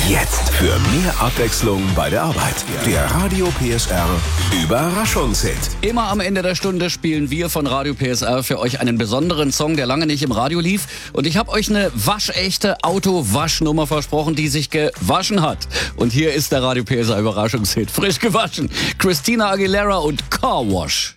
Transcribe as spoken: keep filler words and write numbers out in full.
Jetzt für mehr Abwechslung bei der Arbeit. Der Radio P S R Überraschungshit. Immer am Ende der Stunde spielen wir von Radio P S R für euch einen besonderen Song, der lange nicht im Radio lief. Und ich habe euch eine waschechte Auto-Waschnummer versprochen, die sich gewaschen hat. Und hier ist der Radio P S R Überraschungshit. Frisch gewaschen. Christina Aguilera und Car Wash.